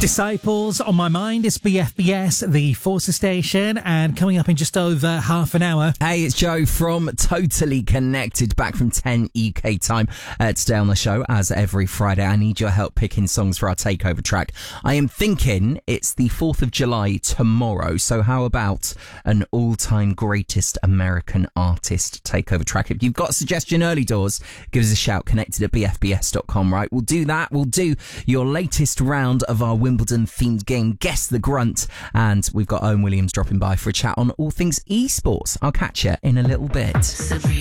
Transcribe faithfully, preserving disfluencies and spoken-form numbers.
Disciples on my mind. It's B F B S, the Forces station, and coming up in just over half an hour. Hey, it's Joe from Totally Connected, back from ten U K time. Uh, today on the show, as every Friday, I need your help picking songs for our takeover track. I am thinking it's the fourth of July tomorrow, so how about an all-time greatest American artist takeover track? If you've got a suggestion early doors, give us a shout, connected at b f b s dot com, right? We'll do that. We'll do your latest round of our Wimbledon-themed game, Guess the Grunt, and we've got Owen Williams dropping by for a chat on all things esports. I'll catch you in a little bit.